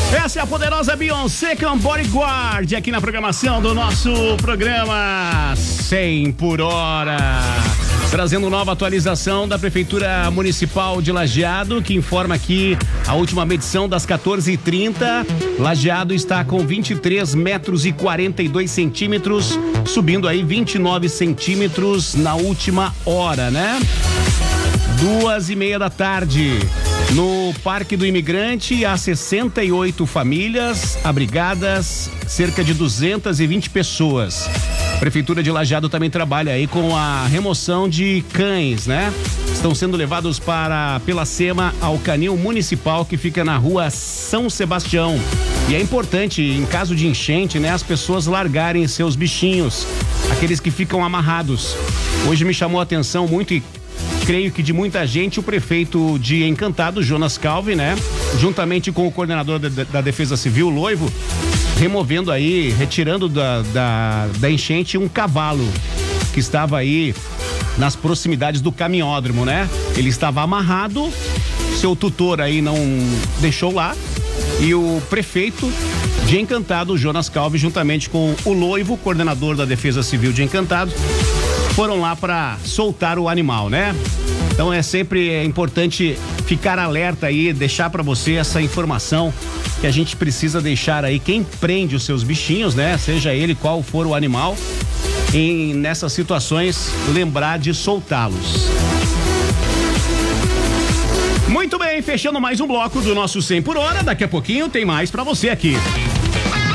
Essa é a poderosa Beyoncé com Bodyguard aqui na programação do nosso programa 100 por hora. Trazendo nova atualização da Prefeitura Municipal de Lajeado, que informa que a última medição das 14h30, Lajeado está com 23 metros e 42 centímetros, subindo aí 29 centímetros na última hora, né? 2:30 da tarde. No Parque do Imigrante, há 68 famílias abrigadas, cerca de 220 pessoas. A Prefeitura de Lajeado também trabalha aí com a remoção de cães, né? Estão sendo levados pela SEMA ao canil municipal que fica na rua São Sebastião. E é importante, em caso de enchente, né, as pessoas largarem seus bichinhos, aqueles que ficam amarrados. Hoje me chamou a atenção muito e creio que de muita gente, o prefeito de Encantado, Jonas Calvi, né? Juntamente com o coordenador da Defesa Civil, Loivo, removendo aí, retirando da enchente um cavalo que estava aí nas proximidades do caminhódromo, né? Ele estava amarrado, seu tutor aí não deixou lá, e o prefeito de Encantado, Jonas Calvi, juntamente com o Loivo, coordenador da Defesa Civil de Encantado, foram lá para soltar o animal, né? Então é sempre importante ficar alerta aí, deixar para você essa informação que a gente precisa deixar aí quem prende os seus bichinhos, né? Seja ele qual for o animal, nessas situações lembrar de soltá-los. Muito bem, fechando mais um bloco do nosso 100 por hora, daqui a pouquinho tem mais para você aqui.